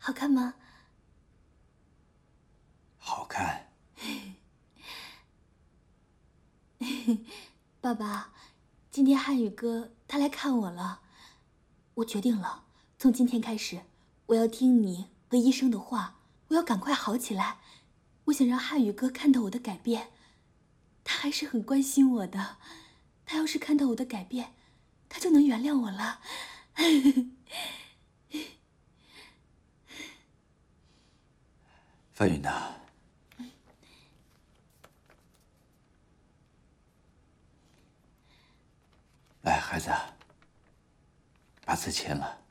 好看吗？ 好看。 爸爸，今天汉语哥他来看我了，我决定了，从今天开始，我要听你和医生的话，我要赶快好起来。我想让汉语哥看到我的改变，他还是很关心我的，他要是看到我的改变，他就能原谅我了。 范云娜，来，孩子，把字签了。